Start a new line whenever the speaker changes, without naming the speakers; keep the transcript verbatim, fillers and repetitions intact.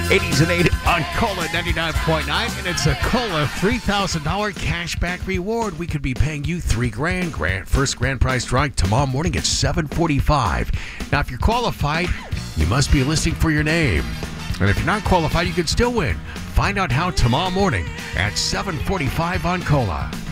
eighties and eight on Cola ninety-nine point nine, and it's a Cola three thousand dollars cashback reward. We could be paying you three grand. Grand first grand prize drawing tomorrow morning at seven forty-five. Now, if you're qualified, you must be listing for your name. And if you're not qualified, you could still win. Find out how tomorrow morning at seven forty-five on Cola.